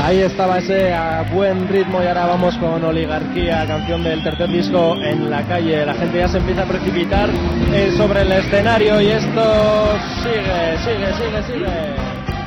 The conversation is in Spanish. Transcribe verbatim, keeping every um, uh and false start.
Ahí estaba ese a buen ritmo y ahora vamos con Oligarquía, canción del tercer disco En la calle. La gente ya se empieza a precipitar eh, sobre el escenario y esto sigue, sigue, sigue, sigue.